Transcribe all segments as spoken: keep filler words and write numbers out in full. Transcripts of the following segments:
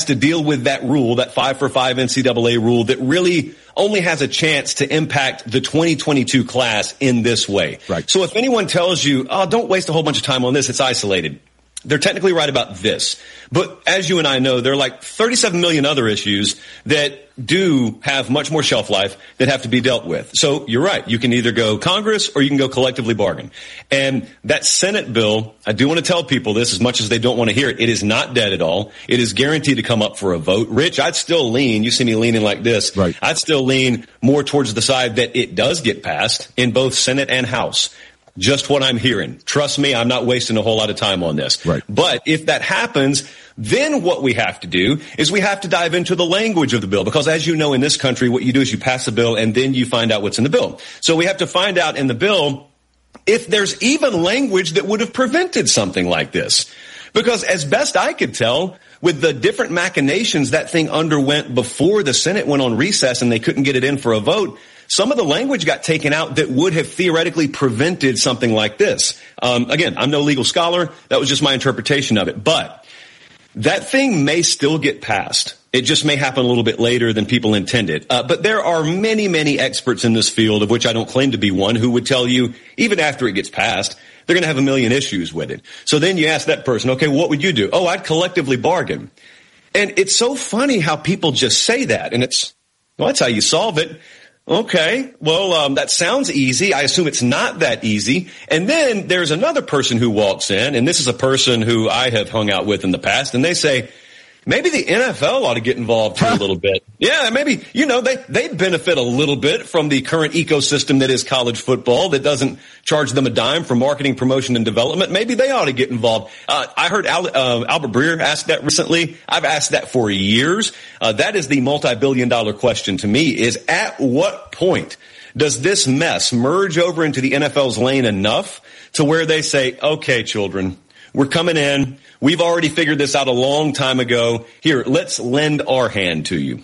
to deal with that rule, that five for five N C double A rule that really only has a chance to impact the twenty twenty-two class in this way. Right. So if anyone tells you, oh, don't waste a whole bunch of time on this, it's isolated, they're technically right about this. But as you and I know, there are like thirty-seven million other issues that do have much more shelf life that have to be dealt with. So you're right. You can either go Congress or you can go collectively bargain. And that Senate bill, I do want to tell people this as much as they don't want to hear it. It is not dead at all. It is guaranteed to come up for a vote. Rich, I'd still lean, you see me leaning like this. Right. I'd still lean more towards the side that it does get passed in both Senate and House. Just what I'm hearing. Trust me, I'm not wasting a whole lot of time on this. Right. But if that happens, then what we have to do is we have to dive into the language of the bill. Because as you know, in this country, what you do is you pass a bill and then you find out what's in the bill. So we have to find out in the bill if there's even language that would have prevented something like this. Because as best I could tell, with the different machinations that thing underwent before the Senate went on recess and they couldn't get it in for a vote, some of the language got taken out that would have theoretically prevented something like this. Um, again, I'm no legal scholar. That was just my interpretation of it. But that thing may still get passed. It just may happen a little bit later than people intended. Uh, but there are many, many experts in this field, of which I don't claim to be one, who would tell you, even after it gets passed, they're going to have a million issues with it. So then you ask that person, okay, what would you do? Oh, I'd collectively bargain. And it's so funny how people just say that. And it's, well, that's how you solve it. Okay, well, um, that sounds easy. I assume it's not that easy. And then there's another person who walks in, and this is a person who I have hung out with in the past, and they say, maybe the N F L ought to get involved here a little bit. Yeah, maybe, you know, they, they'd benefit a little bit from the current ecosystem that is college football that doesn't charge them a dime for marketing, promotion, and development. Maybe they ought to get involved. Uh, I heard Al, uh, Albert Breer ask that recently. I've asked that for years. Uh, that is the multi-billion dollar question to me, is at what point does this mess merge over into the N F L's lane enough to where they say, okay, children, we're coming in. We've already figured this out a long time ago. Here, let's lend our hand to you.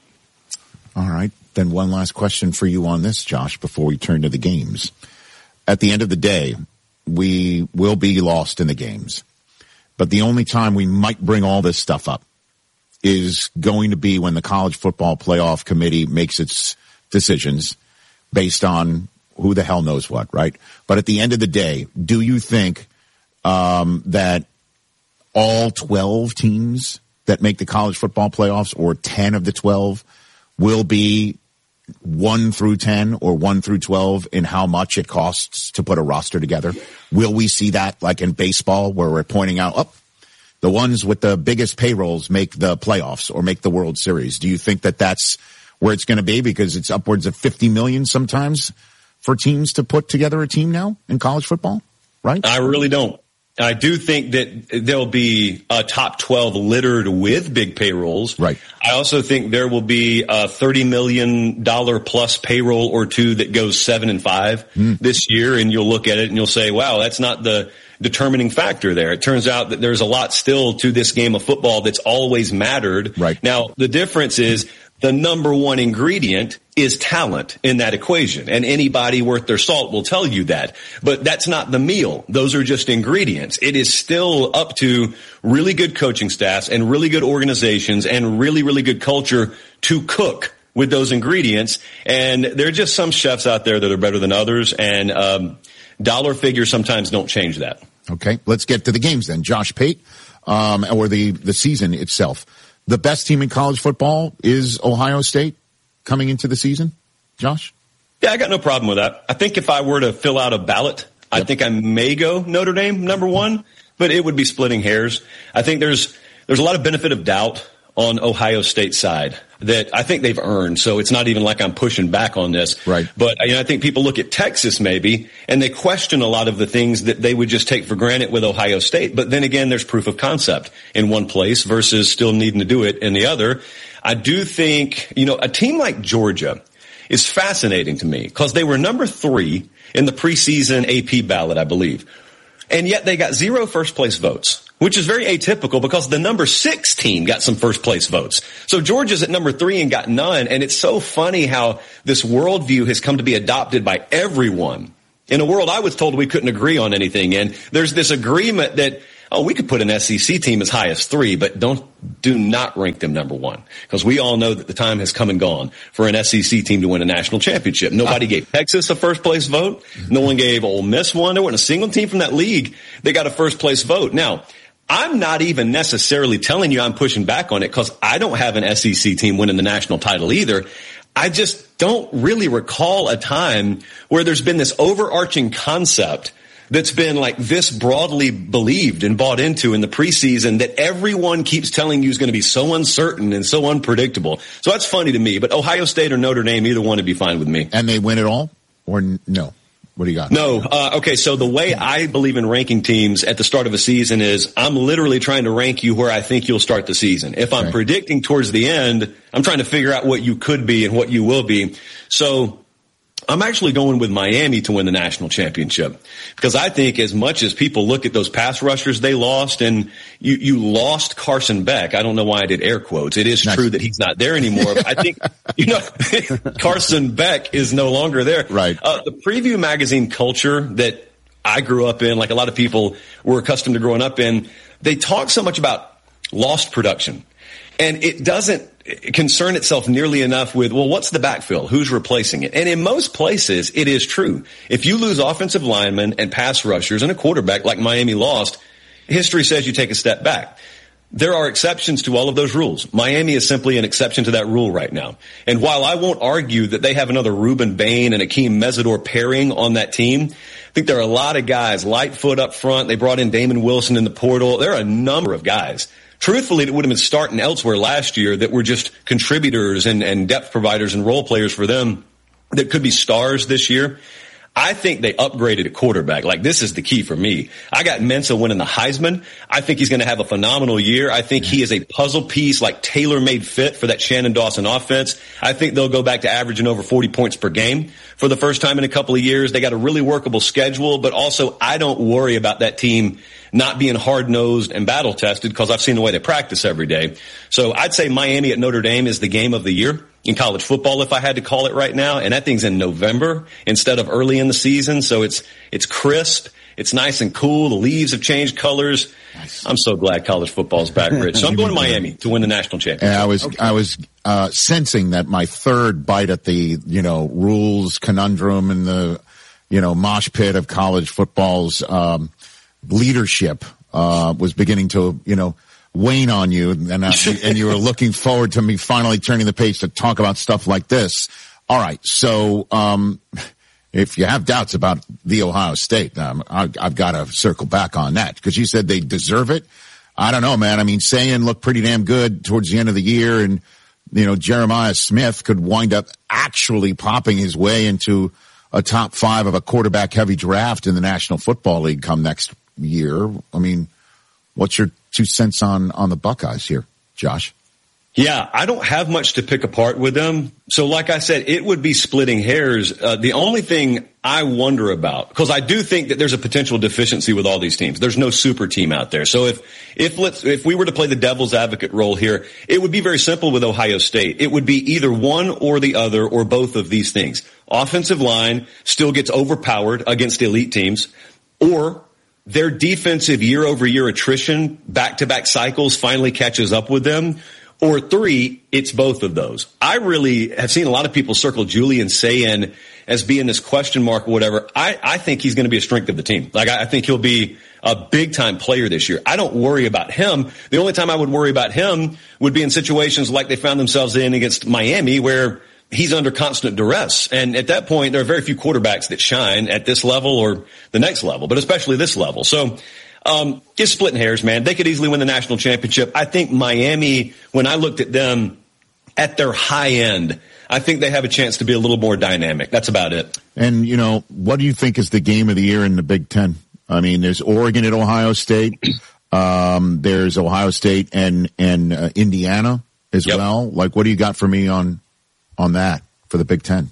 All right. Then one last question for you on this, Josh, before we turn to the games. At the end of the day, we will be lost in the games. But the only time we might bring all this stuff up is going to be when the College Football Playoff Committee makes its decisions based on who the hell knows what, right? But at the end of the day, do you think um, that all twelve teams that make the college football playoffs, or ten of the twelve, will be one through ten or one through twelve in how much it costs to put a roster together? Will we see that like in baseball, where we're pointing out, oh, the ones with the biggest payrolls make the playoffs or make the World Series? Do you think that that's where it's going to be, because it's upwards of fifty million sometimes for teams to put together a team now in college football, right? I really don't. I do think that there'll be a top twelve littered with big payrolls. Right. I also think there will be a thirty million dollars plus payroll or two that goes seven and five mm. this year. And you'll look at it and you'll say, wow, that's not the determining factor there. It turns out that there's a lot still to this game of football that's always mattered. Right. Now, the difference is the number one ingredient is talent in that equation. And anybody worth their salt will tell you that. But that's not the meal. Those are just ingredients. It is still up to really good coaching staffs and really good organizations and really, really good culture to cook with those ingredients. And there are just some chefs out there that are better than others. And um, dollar figures sometimes don't change that. Okay, let's get to the games then. Josh Pate, um, or the, the season itself. The best team in college football is Ohio State coming into the season, Josh? Yeah, I got no problem with that. I think if I were to fill out a ballot, yep. I think I may go Notre Dame number one, but it would be splitting hairs. I think there's there's a lot of benefit of doubt on Ohio State's side that I think they've earned. So it's not even like I'm pushing back on this. Right. But you know, I think people look at Texas maybe and they question a lot of the things that they would just take for granted with Ohio State. But then again, there's proof of concept in one place versus still needing to do it in the other. I do think, you know, a team like Georgia is fascinating to me because they were number three in the preseason A P ballot, I believe. And yet they got zero first place votes, which is very atypical because the number six team got some first place votes. So Georgia's at number three and got none. And it's so funny how this worldview has come to be adopted by everyone in a world I was told we couldn't agree on anything. And there's this agreement that, oh, we could put an S E C team as high as three, but don't, do not rank them number one. Because we all know that the time has come and gone for an S E C team to win a national championship. Nobody gave Texas a first place vote. No one gave Ole Miss one. There wasn't a single team from that league that got a first place vote. Now, I'm not even necessarily telling you I'm pushing back on it because I don't have an S E C team winning the national title either. I just don't really recall a time where there's been this overarching concept that's been like this broadly believed and bought into in the preseason that everyone keeps telling you is going to be so uncertain and so unpredictable. So that's funny to me, but Ohio State or Notre Dame, either one would be fine with me. And they win it all or no? What do you got? No. Uh, okay. So the way I believe in ranking teams at the start of a season is I'm literally trying to rank you where I think you'll start the season. If I'm okay. predicting towards the end, I'm trying to figure out what you could be and what you will be. So I'm actually going with Miami to win the national championship because I think as much as people look at those pass rushers they lost and you, you lost Carson Beck. I don't know why I did air quotes. It is nice. True that he's not there anymore. But I think, you know, Carson Beck is no longer there. Right. Uh, the preview magazine culture that I grew up in, like a lot of people were accustomed to growing up in, they talk so much about lost production. And it doesn't concern itself nearly enough with, well, what's the backfill? Who's replacing it? And in most places, it is true. If you lose offensive linemen and pass rushers and a quarterback like Miami lost, history says you take a step back. There are exceptions to all of those rules. Miami is simply an exception to that rule right now. And while I won't argue that they have another Reuben Bain and Akeem Mesidor pairing on that team, I think there are a lot of guys, Lightfoot up front. They brought in Damon Wilson in the portal. There are a number of guys truthfully, it would have been starting elsewhere last year that were just contributors and, and depth providers and role players for them that could be stars this year. I think they upgraded at quarterback. Like, this is the key for me. I got Mensah winning the Heisman. I think he's going to have a phenomenal year. I think he is a puzzle piece, like tailor-made fit for that Shannon Dawson offense. I think they'll go back to averaging over forty points per game for the first time in a couple of years. They got a really workable schedule, but also I don't worry about that team not being hard-nosed and battle-tested because I've seen the way they practice every day. So I'd say Miami at Notre Dame is the game of the year in college football, if I had to call it right now. And that thing's in November instead of early in the season. So it's, it's crisp. It's nice and cool. The leaves have changed colors. Nice. I'm so glad college football's back, Rich. So I'm going to Miami to win the national championship. And I was, okay. I was, uh, sensing that my third bite at the, you know, rules conundrum and the, you know, mosh pit of college football's, um, leadership, uh, was beginning to, you know, wane on you, and uh, and you were looking forward to me finally turning the page to talk about stuff like this. All right, so um, if you have doubts about the Ohio State, um, I, I've got to circle back on that because you said they deserve it. I don't know, man. I mean, Sayin looked pretty damn good towards the end of the year, and you know Jeremiah Smith could wind up actually popping his way into a top five of a quarterback-heavy draft in the National Football League come next year. I mean, what's your two cents on, on the Buckeyes here, Josh? Yeah, I don't have much to pick apart with them. So like I said, it would be splitting hairs. Uh, the only thing I wonder about, because I do think that there's a potential deficiency with all these teams. There's no super team out there. So if, if let's, if we were to play the devil's advocate role here, it would be very simple with Ohio State. It would be either one or the other or both of these things. Offensive line still gets overpowered against elite teams, or their defensive year-over-year attrition, back-to-back cycles finally catches up with them. Or three, it's both of those. I really have seen a lot of people circle Julian Sayin as being this question mark or whatever. I, I think he's going to be a strength of the team. Like, I, I think he'll be a big-time player this year. I don't worry about him. The only time I would worry about him would be in situations like they found themselves in against Miami where he's under constant duress. And at that point, there are very few quarterbacks that shine at this level or the next level, but especially this level. So, um, just splitting hairs, man. They could easily win the national championship. I think Miami, when I looked at them at their high end, I think they have a chance to be a little more dynamic. That's about it. And, you know, what do you think is the game of the year in the Big Ten? I mean, there's Oregon at Ohio State. Um, there's Ohio State and, and, uh, Indiana as yep. well. Like, what do you got for me on, on that for the Big Ten?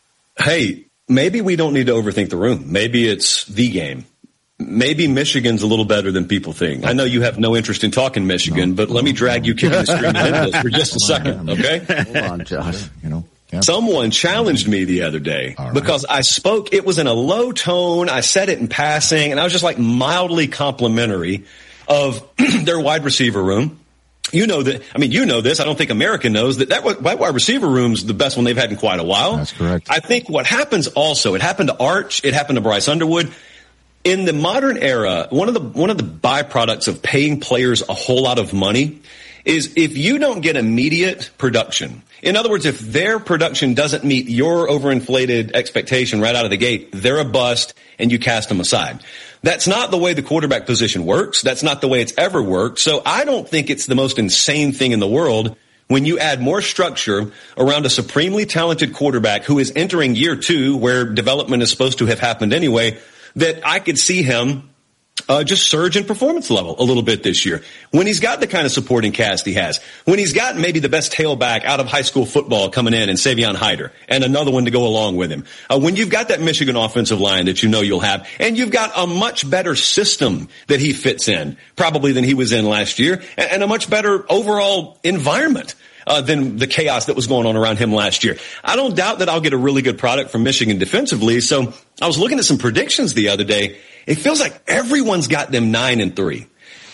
Hey, maybe we don't need to overthink the room. Maybe it's the game. Maybe Michigan's a little better than people think. I know you have no interest in talking Michigan, no. but let me drag you kicking and screaming into this for just a second, okay? Hold on, Josh. You know, yeah. Someone challenged me the other day right. because I spoke, it was in a low tone, I said it in passing, and I was just like mildly complimentary. of their wide receiver room. You know that, I mean, you know this. I don't think America knows that that wide receiver room's the best one they've had in quite a while. That's correct. I think what happens also, it happened to Arch, it happened to Bryce Underwood. In the modern era, one of the, one of the byproducts of paying players a whole lot of money is if you don't get immediate production. In other words, if their production doesn't meet your overinflated expectation right out of the gate, they're a bust and you cast them aside. That's not the way the quarterback position works. That's not the way it's ever worked. So I don't think it's the most insane thing in the world when you add more structure around a supremely talented quarterback who is entering year two where development is supposed to have happened anyway, that I could see him Uh, just surge in performance level a little bit this year. When he's got the kind of supporting cast he has, when he's got maybe the best tailback out of high school football coming in and Savion Hyder and another one to go along with him. Uh, when you've got that Michigan offensive line that you know you'll have, and you've got a much better system that he fits in, probably than he was in last year, and, and a much better overall environment. Uh, than the chaos that was going on around him last year. I don't doubt that I'll get a really good product from Michigan defensively. So I was looking at some predictions the other day. It feels like everyone's got them nine and three.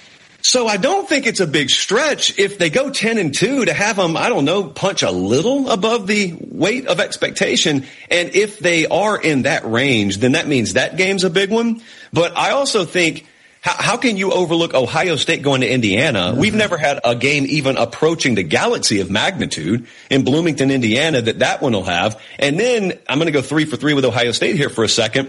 So I don't think it's a big stretch if they go ten and two to have them, I don't know, punch a little above the weight of expectation. And if they are in that range, then that means that game's a big one. But I also think, How, how can you overlook Ohio State going to Indiana? Mm-hmm. We've never had a game even approaching the galaxy of magnitude in Bloomington, Indiana, that that one will have. And then I'm going to go three for three with Ohio State here for a second.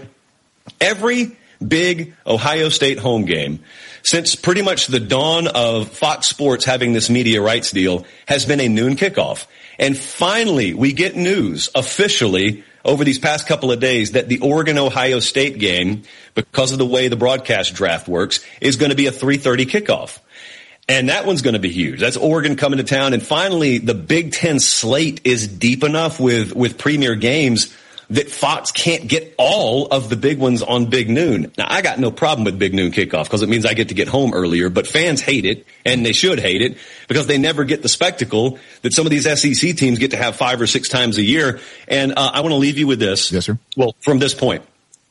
Every big Ohio State home game since pretty much the dawn of Fox Sports having this media rights deal has been a noon kickoff. And finally, we get news officially over these past couple of days that the Oregon-Ohio State game, because of the way the broadcast draft works, is going to be a three thirty kickoff. And that one's going to be huge. That's Oregon coming to town. And finally, the Big Ten slate is deep enough with, with premier games that Fox can't get all of the big ones on Big Noon. Now, I got no problem with Big Noon kickoff because it means I get to get home earlier, but fans hate it, and they should hate it because they never get the spectacle that some of these S E C teams get to have five or six times a year. And uh, I want to leave you with this. Yes, sir. Well, from this point,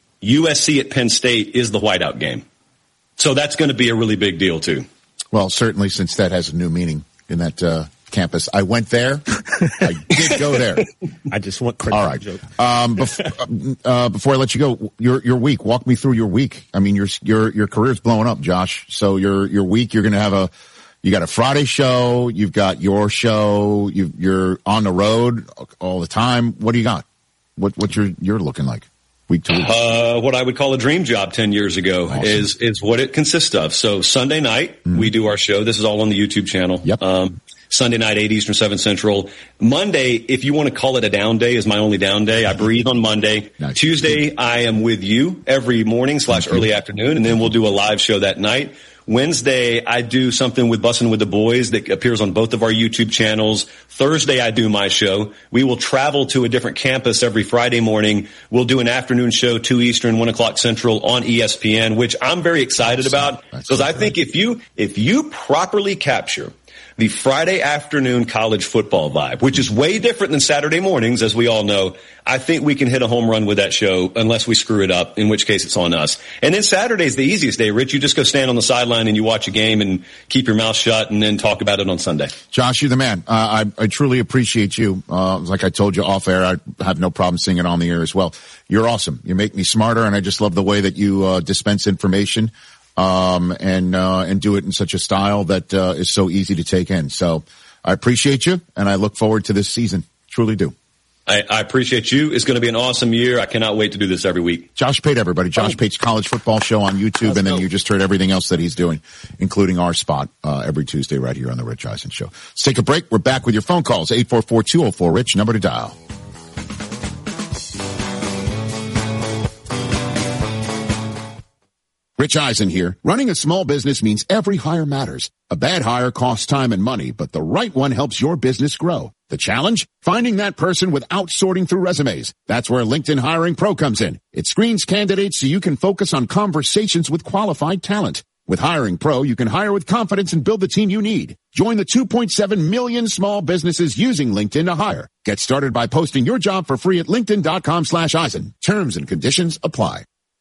U S C at Penn State is the whiteout game. So that's going to be a really big deal, too. Well, certainly since that has a new meaning in that uh campus. I went there. I did go there. I just want credit. All right. Um, bef- uh, before I let you go, your your week. Walk me through your week. I mean, your your your career's blowing up, Josh. So your your week, you're going to have a. You got a Friday show. You've got your show. You you're on the road all the time. What do you got? What what's your you're looking like? Week to week. Uh, what I would call a dream job ten years ago awesome. is is what it consists of. So Sunday night mm-hmm. we do our show. This is all on the YouTube channel. Yep. Um, Sunday night, eight Eastern, seven Central. Monday, if you want to call it a down day, is my only down day. I breathe on Monday. Nice. Tuesday, I am with you every morning slash early afternoon, and then we'll do a live show that night. Wednesday, I do something with Bussin' with the Boys that appears on both of our YouTube channels. Thursday, I do my show. We will travel to a different campus every Friday morning. We'll do an afternoon show, two Eastern, one o'clock Central on E S P N, which I'm very excited about because I think if you, if you properly capture the Friday afternoon college football vibe, which is way different than Saturday mornings, as we all know, I think we can hit a home run with that show unless we screw it up, in which case it's on us. And then Saturday's the easiest day, Rich. You just go stand on the sideline and you watch a game and keep your mouth shut and then talk about it on Sunday. Josh, you're the man. Uh, I, I truly appreciate you. Uh, like I told you off air, I have no problem seeing it on the air as well. You're awesome. You make me smarter, and I just love the way that you uh, dispense information. Um, and, uh, and do it in such a style that, uh, is so easy to take in. So I appreciate you, and I look forward to this season. Truly do. I, I appreciate you. It's going to be an awesome year. I cannot wait to do this every week. Josh Pate, everybody. Josh Pate's College Football Show on YouTube, Let's and then go. You just heard everything else that he's doing, including our spot, uh, every Tuesday right here on the Rich Eisen Show. Let's take a break. We're back with your phone calls. eight four four, two oh four, RICH, number to dial. Rich Eisen here. Running a small business means every hire matters. A bad hire costs time and money, but the right one helps your business grow. The challenge? Finding that person without sorting through resumes. That's where LinkedIn Hiring Pro comes in. It screens candidates so you can focus on conversations with qualified talent. With Hiring Pro, you can hire with confidence and build the team you need. Join the two point seven million small businesses using LinkedIn to hire. Get started by posting your job for free at linkedin.com slash Eisen. Terms and conditions apply.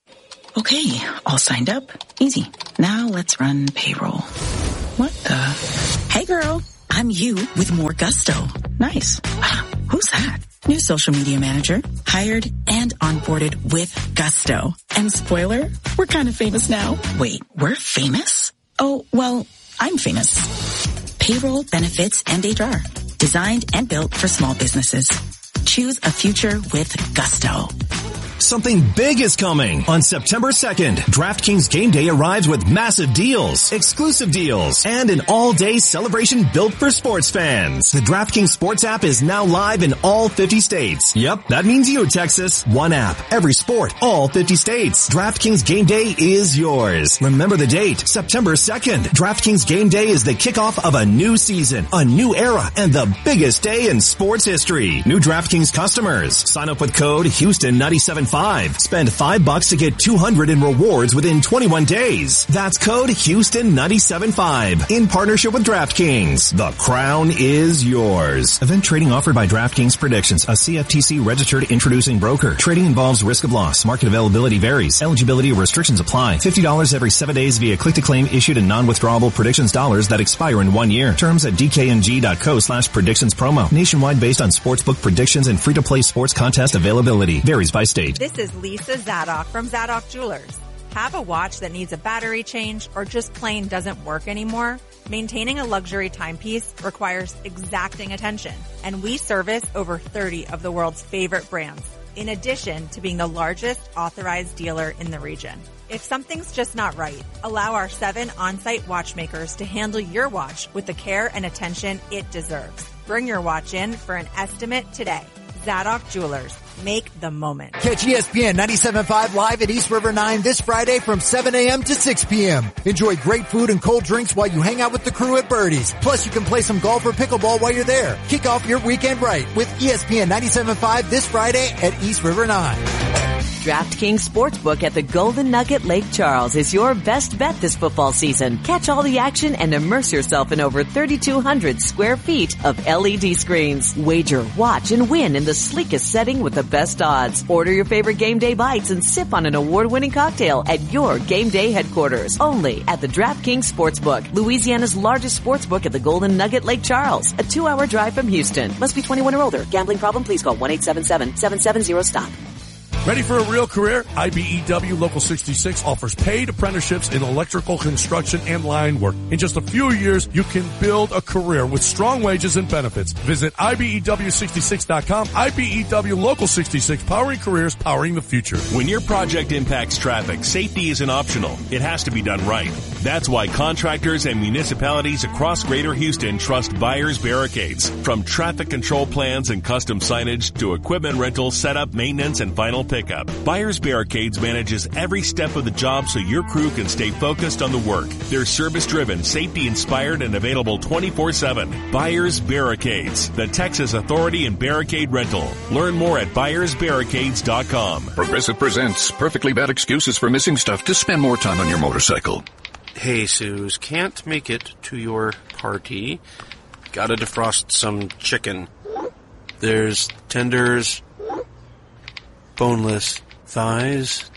Okay, all signed up. Easy. Now let's run payroll. What the? Hey girl, I'm you with more gusto. Nice. Who's that? New social media manager. Hired and onboarded with gusto. And spoiler, we're kind of famous now. Wait, we're famous? Oh, well, I'm famous. Payroll, benefits, and H R. Designed and built for small businesses. Choose a future with gusto. Something big is coming. On September second, DraftKings Game Day arrives with massive deals, exclusive deals, and an all-day celebration built for sports fans. The DraftKings Sports app is now live in all fifty states. Yep, that means you, Texas. One app, every sport, all fifty states. DraftKings Game Day is yours. Remember the date, September second. DraftKings Game Day is the kickoff of a new season, a new era, and the biggest day in sports history. New DraftKings customers, sign up with code Houston nine seven five. Spend five bucks to get two hundred in rewards within twenty-one days. That's code Houston nine seven five in partnership with DraftKings. The crown is yours. Event trading offered by DraftKings Predictions, a C F T C registered introducing broker. Trading involves risk of loss. Market availability varies. Eligibility restrictions apply. fifty dollars every seven days via click-to-claim issued in non-withdrawable predictions dollars that expire in one year. Terms at dkng.co slash predictions promo. Nationwide based on sportsbook predictions and free-to-play sports contest availability. Varies by state. This is Lisa Zadok from Zadok Jewelers. Have a watch that needs a battery change or just plain doesn't work anymore? Maintaining a luxury timepiece requires exacting attention, and we service over thirty of the world's favorite brands, in addition to being the largest authorized dealer in the region. If something's just not right, allow our seven on-site watchmakers to handle your watch with the care and attention it deserves. Bring your watch in for an estimate today. Zadok Jewelers. Make the moment. Catch E S P N ninety-seven point five live at East River nine this Friday from seven a.m. to six p.m. Enjoy great food and cold drinks while you hang out with the crew at Birdie's. Plus, you can play some golf or pickleball while you're there. Kick off your weekend right with E S P N ninety-seven point five this Friday at East River nine. DraftKings Sportsbook at the Golden Nugget Lake Charles is your best bet this football season. Catch all the action and immerse yourself in over thirty-two hundred square feet of L E D screens. Wager, watch, and win in the sleekest setting with the best odds. Order your favorite game day bites and sip on an award-winning cocktail at your game day headquarters. Only at the DraftKings Sportsbook, Louisiana's largest sportsbook at the Golden Nugget Lake Charles. A two-hour drive from Houston. Must be twenty-one or older. Gambling problem? Please call one eight seven seven, seven seven zero, stop. Ready for a real career? I B E W Local sixty-six offers paid apprenticeships in electrical construction and line work. In just a few years, you can build a career with strong wages and benefits. Visit I B E W sixty-six dot com. I B E W Local sixty-six, powering careers, powering the future. When your project impacts traffic, safety isn't optional. It has to be done right. That's why contractors and municipalities across Greater Houston trust Byers Barricades. From traffic control plans and custom signage to equipment rental, setup, maintenance, and final pickup, Byers Barricades manages every step of the job so your crew can stay focused on the work. They're service-driven, safety-inspired, and available twenty-four seven. Byers Barricades, the Texas authority in barricade rental. Learn more at byers barricades dot com. Progressive presents Perfectly Bad Excuses for Missing Stuff to Spend More Time on Your Motorcycle. Hey, Suze, can't make it to your party. Gotta defrost some chicken. There's tenders, boneless thighs.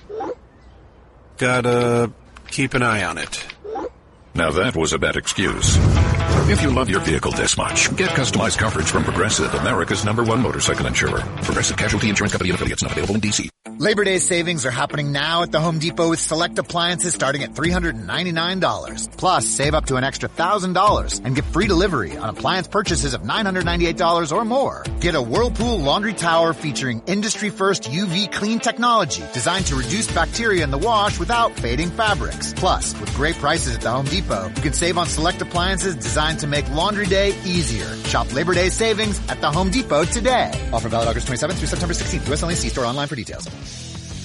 Gotta keep an eye on it. Now that was a bad excuse. If you love your vehicle this much, get customized coverage from Progressive, America's number one motorcycle insurer. Progressive Casualty Insurance Company and affiliates, not available in D C. Labor Day savings are happening now at the Home Depot with select appliances starting at three hundred ninety-nine dollars. Plus, save up to an extra one thousand dollars and get free delivery on appliance purchases of nine hundred ninety-eight dollars or more. Get a Whirlpool laundry tower featuring industry-first U V clean technology designed to reduce bacteria in the wash without fading fabrics. Plus, with great prices at the Home Depot, you can save on select appliances designed to make laundry day easier. Shop Labor Day savings at the Home Depot today. Offer valid August twenty-seventh through September sixteenth. U S only. See store online for details.